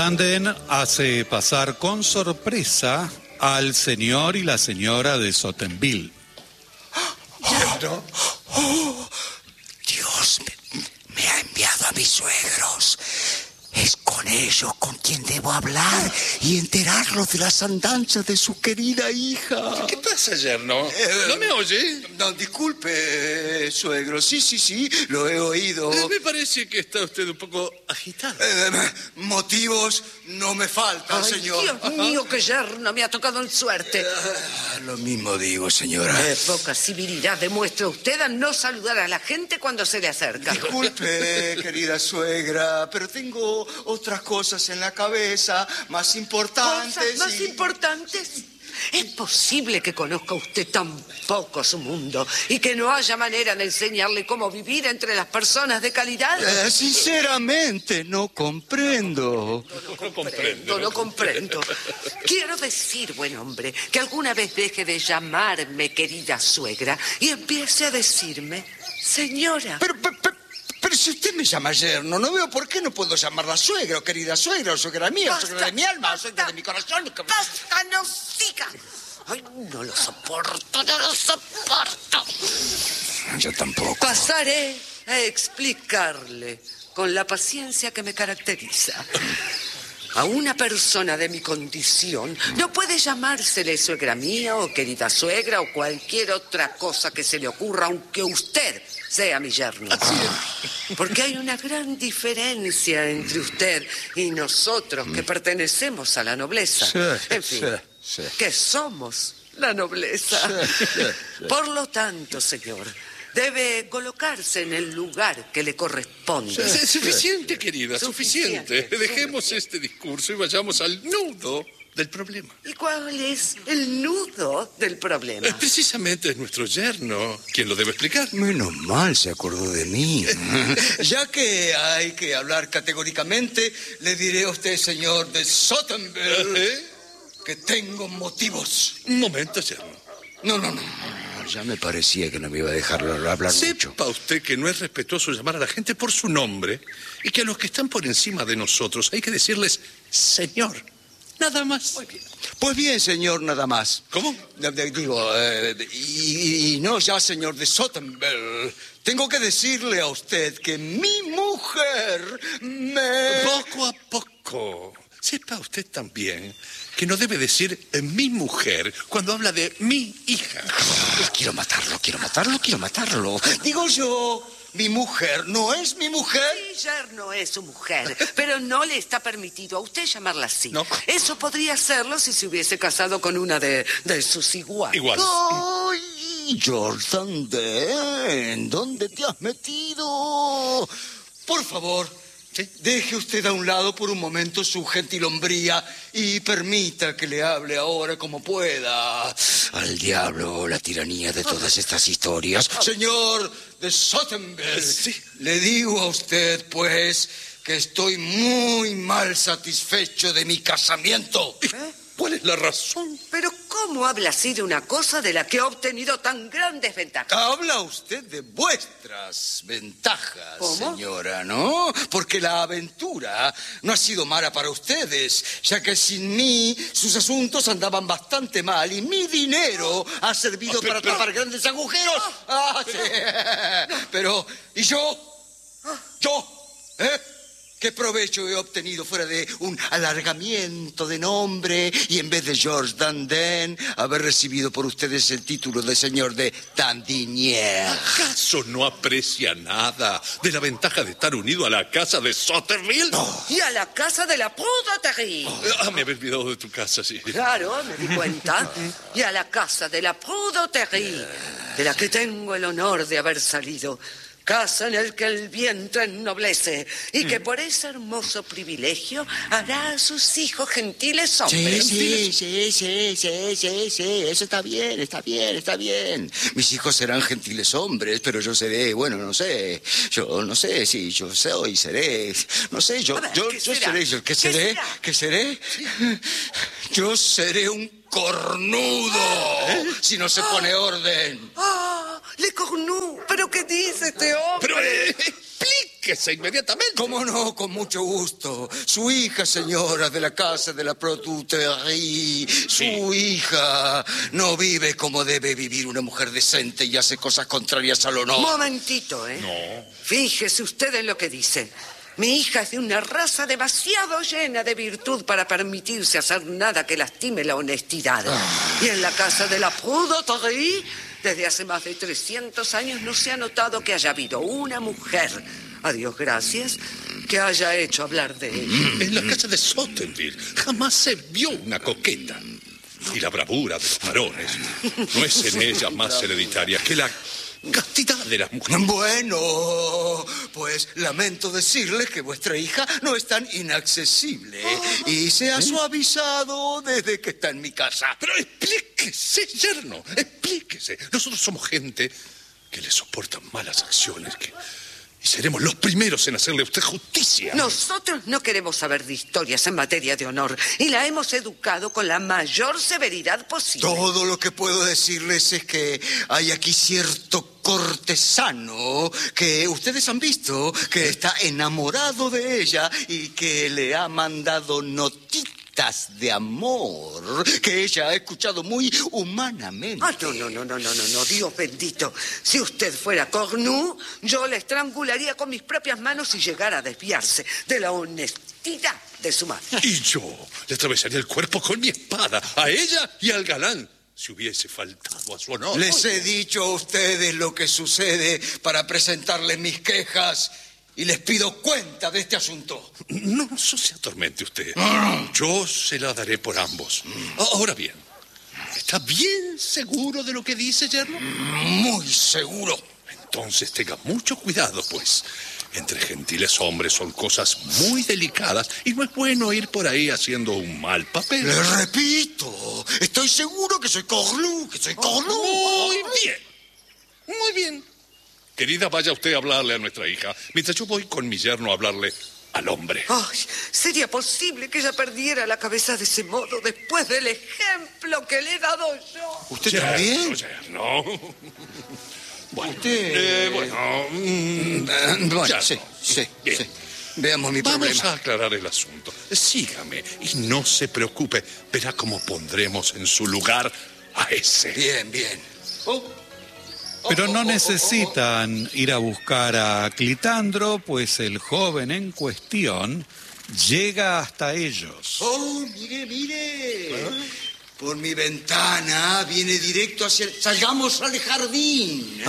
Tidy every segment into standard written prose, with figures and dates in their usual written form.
Anden hace pasar con sorpresa al señor y la señora de Sottenville. ¿Yerno? Dios me ha enviado a mis suegros. Es con ellos con quien debo hablar y enterarlos de las andanzas de su querida hija. ¿Qué pasa, yerno? ¿No me oye? No, disculpe, suegro. Sí, lo he oído. Me parece que está usted un poco agitado. Motivos no me faltan, señor. Dios mío, qué yerno me ha tocado en suerte. Lo mismo digo, señora. Qué poca civilidad demuestra usted al no saludar a la gente cuando se le acerca. Disculpe, querida suegra, pero tengo otras cosas en la cabeza más importantes. ¿Cosas más importantes? ¿Es posible que conozca usted tan poco su mundo y que no haya manera de enseñarle cómo vivir entre las personas de calidad? Sinceramente, no comprendo. No comprendo. Quiero decir, buen hombre, que alguna vez deje de llamarme querida suegra y empiece a decirme señora. Pero si usted me llama yerno, no veo por qué no puedo llamarla suegra, o querida suegra, o suegra mía, o suegra de mi alma, o suegra de mi corazón. ¡Basta, no siga! Ay, no lo soporto. Yo tampoco. Pasaré a explicarle con la paciencia que me caracteriza. A una persona de mi condición no puede llamársele suegra mía o querida suegra o cualquier otra cosa que se le ocurra, aunque usted sea mi yerno. Porque hay una gran diferencia entre usted y nosotros que pertenecemos a la nobleza. En fin, que somos la nobleza. Por lo tanto, señor, debe colocarse en el lugar que le corresponde. Suficiente, querida, suficiente. Dejemos este discurso y vayamos al nudo del problema. ¿Y cuál es el nudo del problema? Precisamente es nuestro yerno quien lo debe explicar. Menos mal se acordó de mí. Ya que hay que hablar categóricamente, le diré a usted, señor de Sottenville, que tengo motivos. Un momento, yerno. No. Ya me parecía que no me iba a dejar hablar mucho. Sepa usted que no es respetuoso llamar a la gente por su nombre y que a los que están por encima de nosotros hay que decirles señor. Nada más. Pues bien, señor, nada más. ¿Cómo? Digo, y no ya, señor de Sottenville. Tengo que decirle a usted que mi mujer me... Poco a poco. Sepa usted también que no debe decir mi mujer cuando habla de mi hija. Quiero matarlo. Digo yo... ¿Mi mujer no es mi mujer? Sí, yerno es su mujer, pero no le está permitido a usted llamarla así. No. Eso podría hacerlo si se hubiese casado con una de sus iguales. Igual. ¡Ay, Jordan Den! ¿Dónde te has metido? Por favor, ¿sí? Deje usted a un lado por un momento su gentilhombría y permita que le hable ahora como pueda. Al diablo la tiranía de todas estas historias. Señor de Sottenville, sí. Le digo a usted, pues, que estoy muy mal satisfecho de mi casamiento. ¿Cuál es la razón? Pero ¿cómo habla así de una cosa de la que ha obtenido tan grandes ventajas? Habla usted de vuestras ventajas, ¿Cómo? señora, ¿no? Porque la aventura no ha sido mala para ustedes, ya que sin mí sus asuntos andaban bastante mal y mi dinero ha servido para tapar grandes agujeros. Sí. Pero, ¿y yo? ¿Qué provecho he obtenido fuera de un alargamiento de nombre y en vez de George Dandin haber recibido por ustedes el título de señor de Dandinier? ¿Acaso no aprecia nada de la ventaja de estar unido a la casa de Sottenville? Y a la casa de la Pruderie. Me había olvidado de tu casa, sí. Claro, me di cuenta. Y a la casa de la Pruderie, de la que tengo el honor de haber salido. Casa en el que el vientre ennoblece y que por ese hermoso privilegio hará a sus hijos gentiles hombres. Sí, eso está bien. Mis hijos serán gentiles hombres, pero yo seré, bueno, no sé, sí, yo soy, seré, no sé, yo seré, ¿qué seré? Yo seré un cornudo si no se pone orden. ¡Ah! ¡Le Cornu! ¿Pero qué dice este hombre? Pero, ¡Plic! explíquese inmediatamente. ¿Cómo no? Con mucho gusto. Su hija, señora, de la casa de la Protuterie, su hija no vive como debe vivir una mujer decente y hace cosas contrarias al honor. Momentito, ¿eh? No. Fíjese usted en lo que dice. Mi hija es de una raza demasiado llena de virtud para permitirse hacer nada que lastime la honestidad. Y en la casa de la Protuterie, desde hace más de 300 años no se ha notado que haya habido una mujer, a Dios gracias, que haya hecho hablar de ella. En la casa de Sottenville jamás se vio una coqueta. Y la bravura de los varones no es en ella más hereditaria que la castidad de las mujeres. Bueno, pues lamento decirles que vuestra hija no es tan inaccesible y se ha suavizado desde que está en mi casa. Pero explíquese, yerno, explíquese. Nosotros somos gente que le soporta malas acciones, y seremos los primeros en hacerle a usted justicia. Nosotros no queremos saber de historias en materia de honor y la hemos educado con la mayor severidad posible. Todo lo que puedo decirles es que hay aquí cierto cortesano que ustedes han visto que está enamorado de ella y que le ha mandado notitas de amor que ella ha escuchado muy humanamente. Ah, no, Dios bendito. Si usted fuera Cornu, yo le estrangularía con mis propias manos si llegara a desviarse de la honestidad de su madre. Y yo le atravesaría el cuerpo con mi espada a ella y al galán si hubiese faltado a su honor. Les he dicho a ustedes lo que sucede para presentarles mis quejas y les pido cuenta de este asunto. No se atormente usted. Yo se la daré por ambos. Ahora bien, ¿está bien seguro de lo que dice, yerno? Muy seguro. Entonces tenga mucho cuidado, pues. Entre gentiles hombres son cosas muy delicadas y no es bueno ir por ahí haciendo un mal papel. Le repito, estoy seguro que soy Cornu, Muy bien, muy bien. Querida, vaya usted a hablarle a nuestra hija, mientras yo voy con mi yerno a hablarle al hombre. Ay, ¿sería posible que ella perdiera la cabeza de ese modo después del ejemplo que le he dado yo? ¿Usted también? Yerno. Bueno, Usted... ya sí. Bien. Veamos mi problema. Vamos a aclarar el asunto. Sígame y no se preocupe. Verá cómo pondremos en su lugar a ese. Bien. Pero no necesitan ir a buscar a Clitandro, pues el joven en cuestión llega hasta ellos. Oh, mire. Por mi ventana viene directo hacia... Salgamos al jardín.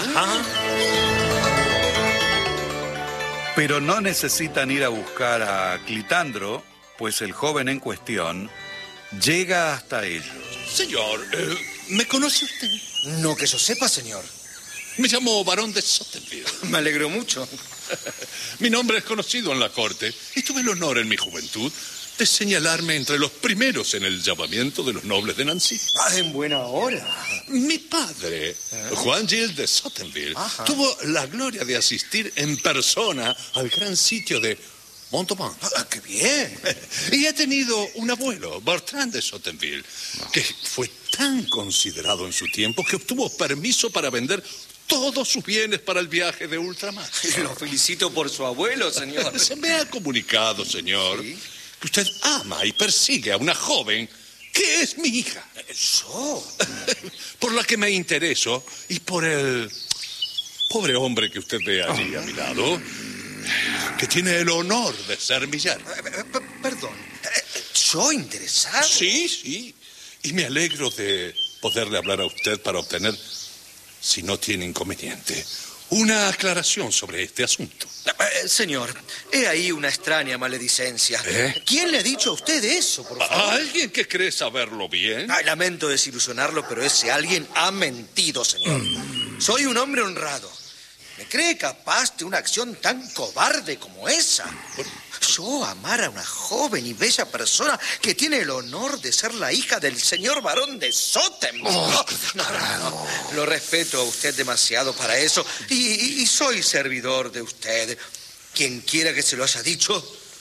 Pero no necesitan ir a buscar a Clitandro, pues el joven en cuestión llega hasta ellos. Señor, ¿me conoce usted? No que yo sepa, señor. Me llamo Barón de Sottenville. Me alegro mucho. Mi nombre es conocido en la corte y tuve el honor en mi juventud de señalarme entre los primeros en el llamamiento de los nobles de Nancy. En buena hora. Mi padre, Juan Gilles de Sottenville, tuvo la gloria de asistir en persona al gran sitio de Montauban. ¡Qué bien! Y he tenido un abuelo, Bertrand de Sottenville, que fue tan considerado en su tiempo que obtuvo permiso para vender todos sus bienes para el viaje de ultramar. Lo felicito por su abuelo, señor. Se me ha comunicado, señor, que usted ama y persigue a una joven que es mi hija. ¿Yo? Por la que me intereso y por el pobre hombre que usted ve allí a mi lado, que tiene el honor de ser mi yerno. Perdón, ¿yo interesado? Sí. Y me alegro de poderle hablar a usted para obtener, si no tiene inconveniente, una aclaración sobre este asunto. Señor, he ahí una extraña maledicencia. ¿Quién le ha dicho a usted eso, por favor? ¿A alguien que cree saberlo bien? Lamento desilusionarlo, pero ese alguien ha mentido, señor. Soy un hombre honrado. ¿Me cree capaz de una acción tan cobarde como esa? Yo amar a una joven y bella persona que tiene el honor de ser la hija del señor barón de Sottenville. No. Lo respeto a usted demasiado para eso y soy servidor de usted. Quien quiera que se lo haya dicho,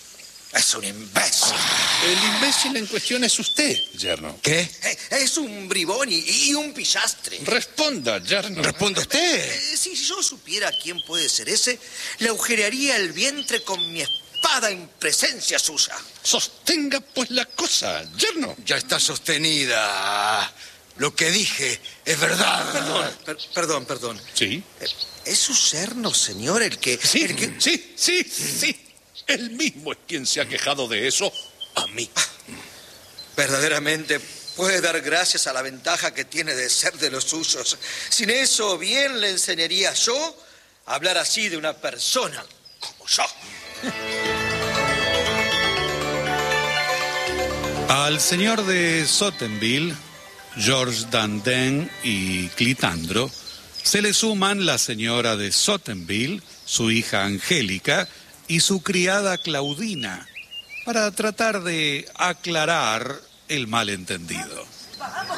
Es un imbécil. El imbécil en cuestión es usted, yerno. ¿Qué? Es un bribón y un pillastre. Responda, yerno. ¿Responde usted? Si yo supiera quién puede ser ese, le agujerearía el vientre con mi espada en presencia suya. Sostenga pues la cosa, yerno. Ya está sostenida. Lo que dije es verdad. Perdón. ¿Sí? ¿Es su yerno, señor, el que... Sí, el que... sí. Él mismo es quien se ha quejado de eso a mí. Verdaderamente puede dar gracias a la ventaja que tiene de ser de los suyos. Sin eso, bien le enseñaría yo a hablar así de una persona como yo. Al señor de Sottenville, George Dandin y Clitandro, se le suman la señora de Sottenville, su hija Angélica y su criada Claudina, para tratar de aclarar el malentendido. Vamos,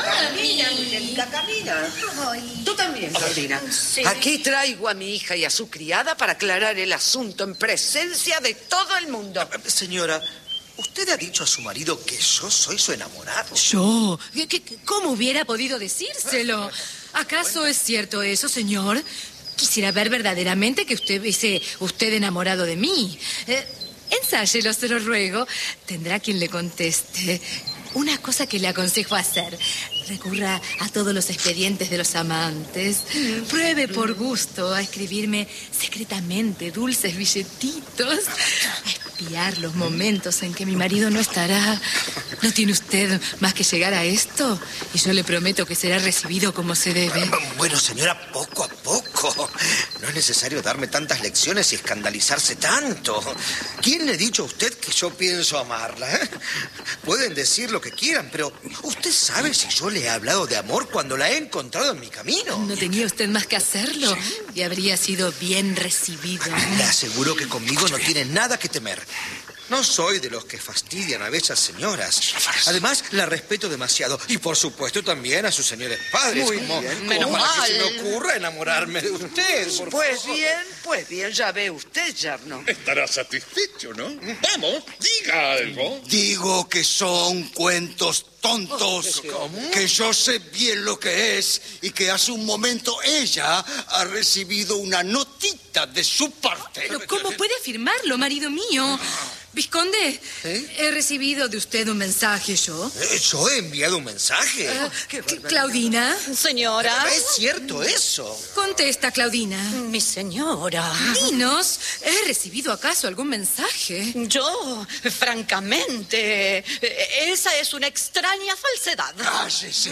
camina. Tú también, Claudina. Sí. Aquí traigo a mi hija y a su criada para aclarar el asunto en presencia de todo el mundo. Señora, ¿usted ha dicho a su marido que yo soy su enamorado? ¿Yo? ¿Cómo hubiera podido decírselo? ¿Acaso es cierto eso, señor? Quisiera ver verdaderamente que usted enamorado de mí. Ensáyelo, se lo ruego. Tendrá quien le conteste. Una cosa que le aconsejo hacer: recurra a todos los expedientes de los amantes. Pruebe por gusto a escribirme secretamente dulces billetitos, a espiar los momentos en que mi marido no estará. No tiene usted más que llegar a esto y yo le prometo que será recibido como se debe. Bueno, señora, poco a poco. No es necesario darme tantas lecciones y escandalizarse tanto. ¿Quién le ha dicho a usted que yo pienso amarla? Pueden decir lo que quieran, pero ¿usted sabe si yo le he hablado de amor cuando la he encontrado en mi camino? No tenía usted más que hacerlo y habría sido bien recibido. Le aseguro que conmigo no tiene nada que temer. No soy de los que fastidian a bellas señoras. Además, la respeto demasiado. Y, por supuesto, también a sus señores padres. Muy como, bien, como menos para mal. que se me ocurra enamorarme de usted, por Pues favor. bien, ya ve usted, yerno. Estará satisfecho, ¿no? Vamos, diga algo. Digo que son cuentos tontos, que yo sé bien lo que es y que hace un momento ella ha recibido una notita de su parte. ¿Pero cómo puede afirmarlo, marido mío? Vizconde, he recibido de usted un mensaje, ¿yo? ¿Yo he enviado un mensaje? Claudina, Señora. ¿Es cierto eso? contesta, Claudina. Mi señora. Dinos, ¿he recibido acaso algún mensaje? Yo, francamente, esa es una extraña falsedad. Cállese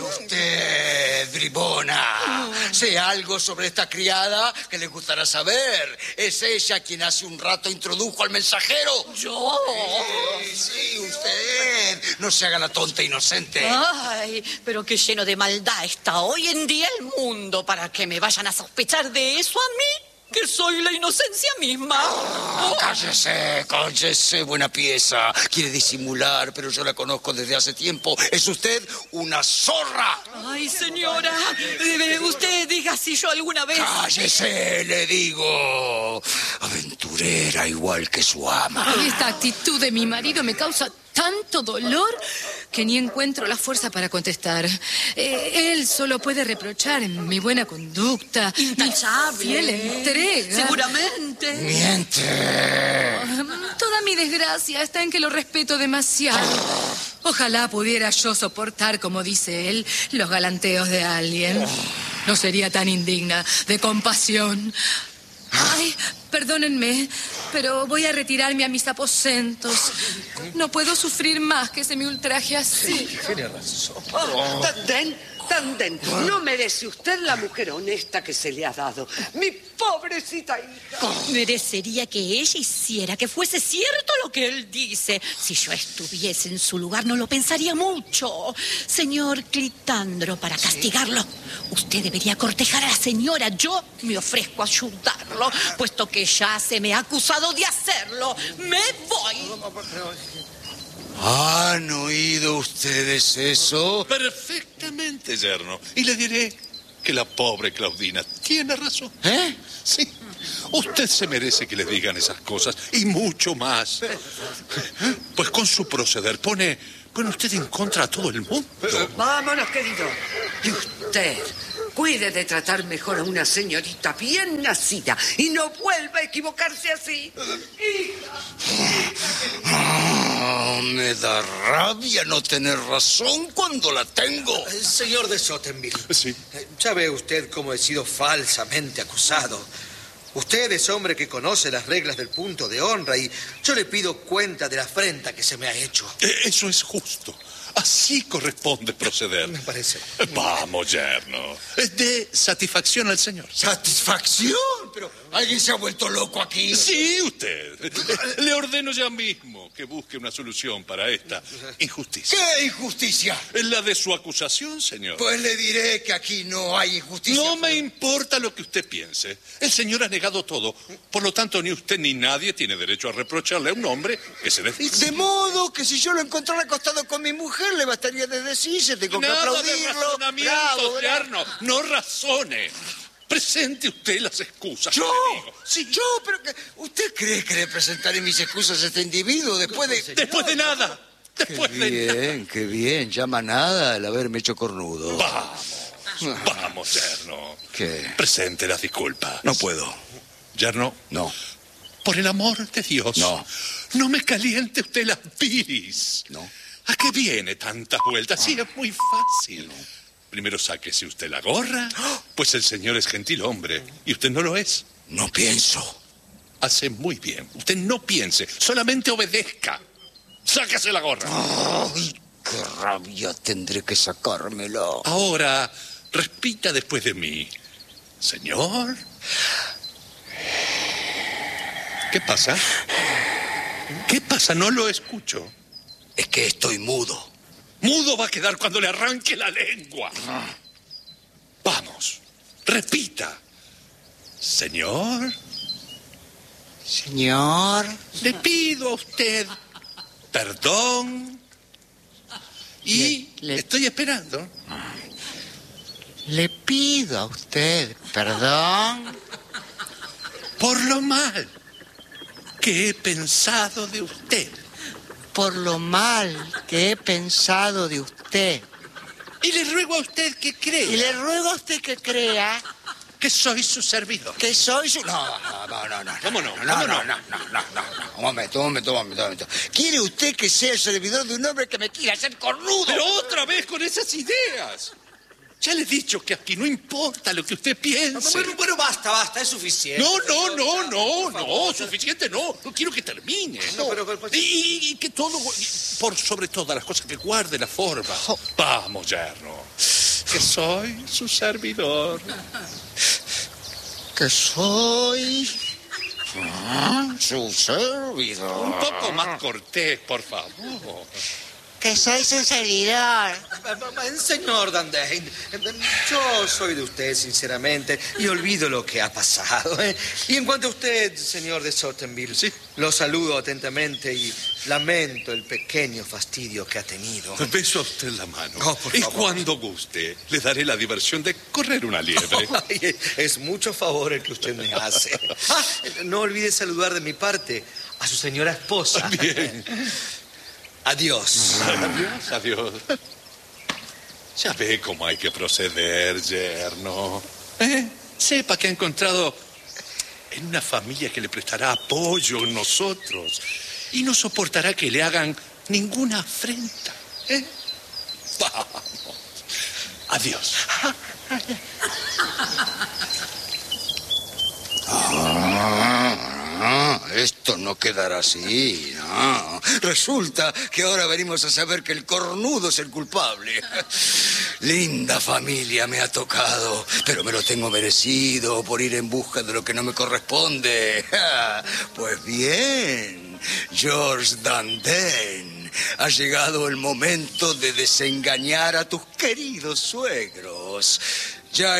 usted, bribona. Sé algo sobre esta criada que le gustará saber. Es ella quien hace un rato introdujo al mensajero. Yo. Sí, usted. No se haga la tonta inocente. Ay, pero qué lleno de maldad está hoy en día el mundo para que me vayan a sospechar de eso a mí, que soy la inocencia misma. Cállese, buena pieza. Quiere disimular, pero yo la conozco desde hace tiempo. Es usted una zorra. Ay, señora, usted diga si yo alguna vez... Cállese, le digo. Aventurera igual que su ama. Esta actitud de mi marido me causa tanto dolor que ni encuentro la fuerza para contestar. Él solo puede reprochar mi buena conducta, Intachable. mi fiel entrega. Seguramente. Miente. Toda mi desgracia está en que lo respeto demasiado. Ojalá pudiera yo soportar, como dice él, los galanteos de alguien. No sería tan indigna de compasión. Ay, perdónenme, pero voy a retirarme a mis aposentos. No puedo sufrir más que se me ultraje así. Tiene razón. Tanden, no merece usted la mujer honesta que se le ha dado. Mi pobrecita hija. Merecería que ella hiciera que fuese cierto lo que él dice. Si yo estuviese en su lugar, no lo pensaría mucho. Señor Clitandro, para castigarlo, usted debería cortejar a la señora. Yo me ofrezco a ayudarlo, puesto que ya se me ha acusado de hacerlo. ¡Me voy! ¿Han oído ustedes eso? Perfectamente, yerno. Y le diré que la pobre Claudina tiene razón. ¿Eh? Sí. Usted se merece que le digan esas cosas y mucho más. Pues con su proceder pone usted en contra a todo el mundo. Vámonos, querido. Y usted, cuide de tratar mejor a una señorita bien nacida y no vuelva a equivocarse así. Me da rabia no tener razón cuando la tengo. Señor de Sottenville. Sí. Ya ve usted cómo he sido falsamente acusado. Usted es hombre que conoce las reglas del punto de honra y yo le pido cuenta de la afrenta que se me ha hecho. Eso es justo. Así corresponde proceder. Me parece. Vamos, yerno. De satisfacción al señor. ¿Satisfacción? Pero alguien se ha vuelto loco aquí. Sí, usted. Le ordeno ya mismo que busque una solución para esta injusticia. ¿Qué injusticia? La de su acusación, señor. Pues le diré que aquí no hay injusticia. No me importa lo que usted piense. El señor ha negado todo. Por lo tanto, ni usted ni nadie tiene derecho a reprocharle a un hombre que se desdice. De modo que si yo lo encontrara acostado con mi mujer, le bastaría de decirse, tengo que Nada de aplaudirlo. razonamientos, yerno. No razone. Presente usted las excusas. ¿Yo? que le digo. Sí. ¿Yo? ¿Pero usted cree que le presentaré mis excusas a este individuo después de...? Después de nada. Después de nada. Qué bien. Llama nada el haberme hecho cornudo. Vamos, yerno. ¿Qué? Presente las disculpas. No puedo. Yerno. No. Por el amor de Dios. No. No me caliente usted las bilis. No. ¿A qué viene tantas vueltas? Sí, es muy fácil. Primero sáquese usted la gorra, pues el señor es gentil hombre y usted no lo es. No pienso. Hace muy bien. Usted no piense, solamente obedezca. Sáquese la gorra. Ay, qué rabia tendré que sacármela. Ahora, repita después de mí. Señor. ¿Qué pasa? ¿Qué pasa? No lo escucho. Es que estoy mudo. Mudo va a quedar cuando le arranque la lengua. Vamos, repita. Señor. Señor. Le pido a usted perdón. Y estoy esperando. Le pido a usted perdón Por lo mal que he pensado de usted. por lo mal que he pensado de usted. Y le ruego a usted que crea. Y le ruego a usted que crea que soy su servidor. que soy su... No. ¿Cómo no? No. Un momento. ¿Quiere usted que sea el servidor de un hombre que me quiera hacer cornudo? Pero otra vez con esas ideas. Ya le he dicho que aquí no importa lo que usted piense. Bueno, basta, es suficiente. No, suficiente no. No quiero que termine. No, pero- Y que todo, por sobre todas las cosas, que guarde la forma. Vamos, yerno. Que soy su servidor. Que soy su servidor. Un poco más cortés, por favor. Que soy su servidor. Señor Dundee, yo soy de usted, sinceramente, y olvido lo que ha pasado. Y en cuanto a usted, señor de Sottenville, Sí. lo saludo atentamente y lamento el pequeño fastidio que ha tenido. Beso a usted la mano. Oh, por y favor. cuando guste, le daré la diversión de correr una liebre. Ay, es mucho favor el que usted me hace. No olvide saludar de mi parte a su señora esposa. Bien. Adiós. Adiós. Ya ve cómo hay que proceder, yerno. Sepa que ha encontrado en una familia que le prestará apoyo en nosotros y no soportará que le hagan ninguna afrenta. Vamos. Adiós. Esto no quedará así, no. Resulta que ahora venimos a saber que el cornudo es el culpable. Linda familia me ha tocado, pero me lo tengo merecido por ir en busca de lo que no me corresponde. Pues bien, George Dundee, ha llegado el momento de desengañar a tus queridos suegros. Ya